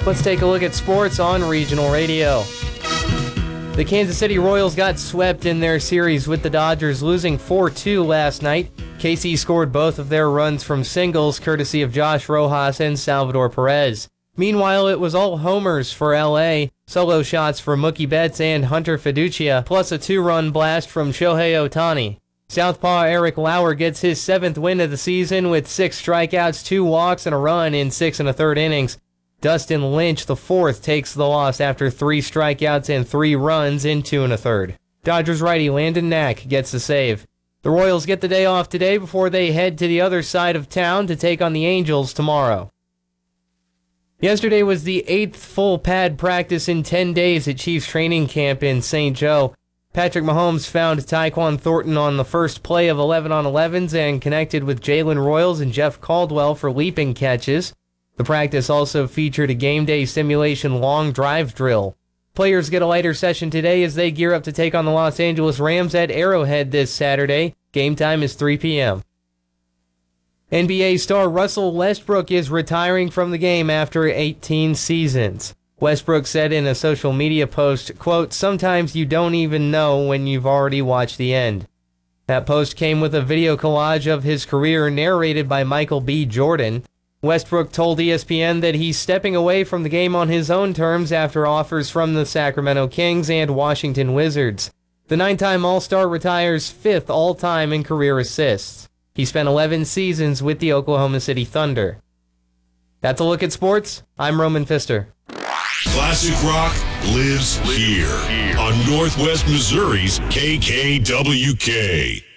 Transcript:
Let's take a look at sports on regional radio. The Kansas City Royals got swept in their series with the Dodgers, losing 4-2 last night. KC scored both of their runs from singles, courtesy of Josh Rojas and Salvador Perez. Meanwhile, it was all homers for LA, solo shots for Mookie Betts and Hunter Fiducia, plus a 2-run blast from Shohei Ohtani. Southpaw Eric Lauer gets his 7th win of the season with 6 strikeouts, 2 walks, and a run in 6 1/3 innings. Dustin Lynch, the 4th, takes the loss after 3 strikeouts and 3 runs in 2 1/3. Dodgers righty Landon Knack gets the save. The Royals get the day off today before they head to the other side of town to take on the Angels tomorrow. Yesterday was the 8th full pad practice in 10 days at Chiefs training camp in St. Joe. Patrick Mahomes found Tyquan Thornton on the first play of 11-on-11s and connected with Jalen Royals and Jeff Caldwell for leaping catches. The practice also featured a game day simulation long drive drill. Players get a lighter session today as they gear up to take on the Los Angeles Rams at Arrowhead this Saturday. Game time is 3 p.m. NBA star Russell Westbrook is retiring from the game after 18 seasons. Westbrook said in a social media post, quote, "Sometimes you don't even know when you've already watched the end." That post came with a video collage of his career narrated by Michael B. Jordan. Westbrook told ESPN that he's stepping away from the game on his own terms after offers from the Sacramento Kings and Washington Wizards. The 9-time All-Star retires 5th all-time in career assists. He spent 11 seasons with the Oklahoma City Thunder. That's a look at sports. I'm Roman Pfister. Classic rock lives here on Northwest Missouri's KKWK.